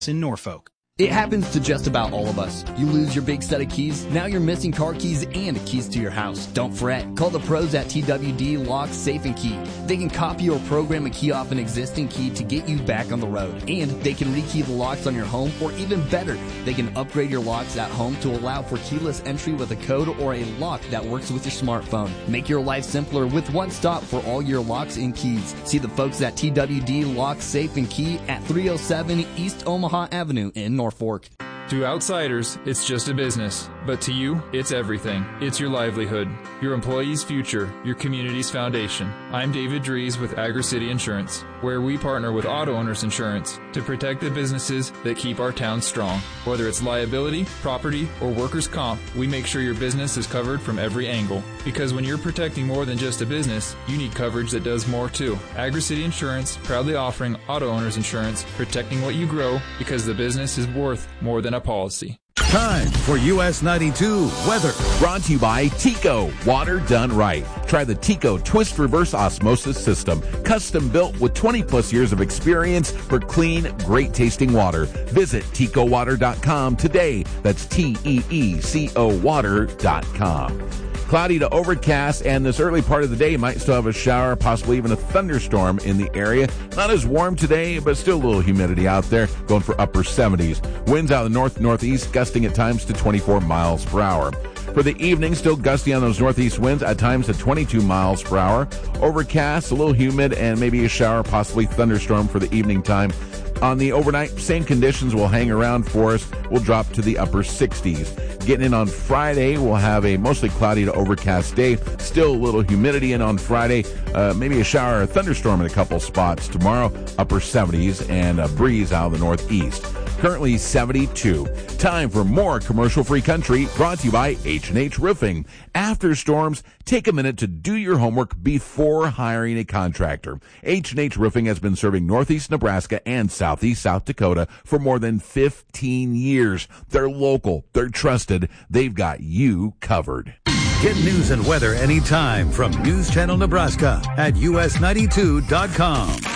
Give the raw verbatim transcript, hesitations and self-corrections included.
in Norfolk. It happens to just about all of us. You lose your big set of keys, now you're missing car keys and keys to your house. Don't fret. Call the pros at T W D Lock, Safe and Key. They can copy or program a key off an existing key to get you back on the road. And they can rekey the locks on your home, or even better, they can upgrade your locks at home to allow for keyless entry with a code or a lock that works with your smartphone. Make your life simpler with one stop for all your locks and keys. See the folks at T W D Lock, Safe and Key at three oh seven East Omaha Avenue in Norfolk. Fork. To outsiders, it's just a business, but to you, it's everything. It's your livelihood, your employees' future, your community's foundation. I'm David Dries with Agri-City Insurance, where we partner with Auto Owners Insurance to protect the businesses that keep our town strong. Whether it's liability, property, or workers' comp, we make sure your business is covered from every angle. Because when you're protecting more than just a business, you need coverage that does more too. Agri-City Insurance, proudly offering Auto Owners Insurance, protecting what you grow because the business is worth more than a policy. Time for U S ninety-two weather. Brought to you by Tico, water done right. Try the Tico Twist Reverse Osmosis System, custom built with twenty plus years of experience for clean, great tasting water. Visit Tico Water dot com today. That's T E E C O water dot com. Cloudy to overcast, and this early part of the day might still have a shower, possibly even a thunderstorm in the area. Not as warm today, but still a little humidity out there, going for upper seventies. Winds out of the north-northeast, gusting at times to twenty-four miles per hour. For the evening, still gusty on those northeast winds, at times to twenty-two miles per hour. Overcast, a little humid, and maybe a shower, possibly thunderstorm for the evening time. On the overnight, same conditions will hang around for us. We'll drop to the upper sixties. Getting in on Friday, we'll have a mostly cloudy to overcast day. Still a little humidity in on Friday. Uh, maybe a shower or thunderstorm in a couple spots. Tomorrow, upper seventies and a breeze out of the northeast. Currently seventy-two. Time for more commercial-free country, brought to you by H and H Roofing. After storms, take a minute to do your homework before hiring a contractor. H and H Roofing has been serving northeast Nebraska and southeast South Dakota for more than fifteen years. They're local. They're trusted. They've got you covered. Get news and weather anytime from News Channel Nebraska at U S ninety-two dot com.